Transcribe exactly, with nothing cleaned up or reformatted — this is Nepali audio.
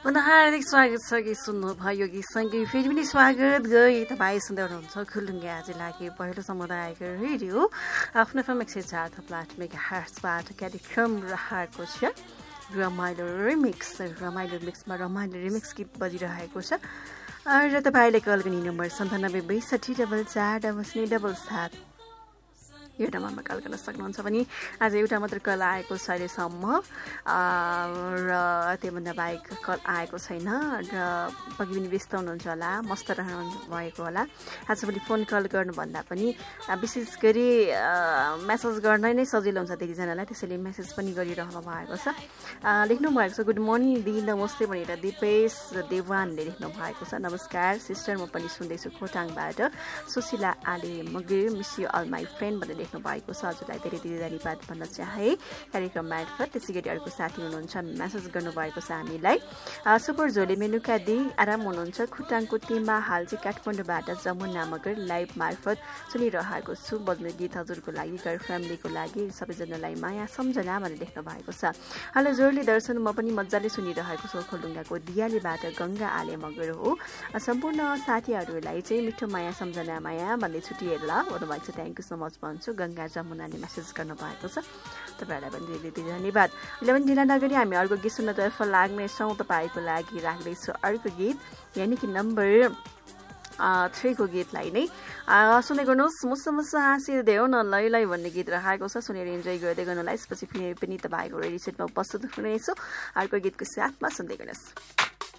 पुनः हार्दिक स्वागत छ गीत सुन्नु भयो गीतसँगै फेरि पनि स्वागत गई तपाईँ सुन्दै हुनुहुन्छ खुलुङ्गे आज लागि पहिलो समुदायको रेडियो आफ्नो एफएम एक सय चार थप्ला आठ मेगा हर्ट्जबाट कार्यक्रम रहेको छ रमाइलो रिमिक्स रमाइलो रिमिक्समा रमाइलो रिमिक्स गीत बजिरहेको छ र तपाईँले कल गर्ने नम्बर सन्तानब्बे बैसठी डबल चार डबल शून्य डबल सात यो नम्बरमा कल गर्न सक्नुहुन्छ भने आज एउटा मात्र कल आएको छ अहिलेसम्म र त्योभन्दा बाहेक कल आएको छैन र पक्कै पनि व्यस्त हुनुहुन्छ होला मस्त रहनु भएको होला आजभोलि फोन कल गर्नुभन्दा पनि विशेष गरी मेसेज गर्न नै सजिलो हुन्छ धेरैजनालाई त्यसैले मेसेज पनि गरिरहनु भएको छ लेख्नु भएको छ गुड मर्निङ दि नमस्ते भनेर दिपेश देवानले लेख्नु भएको छ नमस्कार सिस्टर म पनि सुन्दैछु खोटाङबाट सुशीला आले Magar miss you all my friend भनेर लेख्नु भएको छ हजुरलाई धेरै धेरै धन्यवाद भन्न चाहे कार्यक्रम मार्फत त्यसै गरी अर्को साथी हुनुहुन्छ मेसेज गर्नुभएको छ हामीलाई सुपर झोले मेनुका दि आराम हुनुहुन्छ खुटाङको टिममा हाल चाहिँ काठमाडौँबाट जमुना मगर लाइभ मार्फत सुनिरहेको छु बज्ने गीत हजुरको लागि घर फ्यामिलीको लागि सबैजनालाई माया सम्झना भनेर लेख्नु भएको छ हेलो जोरले दर्शन म पनि मजाले सुनिरहेको छु खोलुङ्गाको दियालीबाट गङ्गा आले मगर हो सम्पूर्ण साथीहरूलाई चाहिँ मिठो माया सम्झना माया भन्दै छुट्टिएर ल भन्नुभएको छ थ्याङ्क यू सो मच भन्छु गङ्गा जमुनाले मेसेज गर्नुभएको छ तपाईँहरूलाई पनि धेरै धेरै धन्यवाद अहिले पनि ढिला नगरी हामी अर्को गीत सुन्नतर्फ लाग्नेछौँ तपाईँको लागि राख्दैछु अर्को गीत यानि कि नम्बर थ्रीको गीतलाई नै सुन्दै गर्नुहोस् मुसु मुसु हाँसिदिए हो न लै लै भन्ने गीत राखेको छ सुनेर इन्जोय गर्दै गर्नुलाई यसपछि फेरि पनि तपाईँको रेडियो सेटमा उपस्थित हुनेछु अर्को गीतको साथमा सुन्दै गर्नुहोस्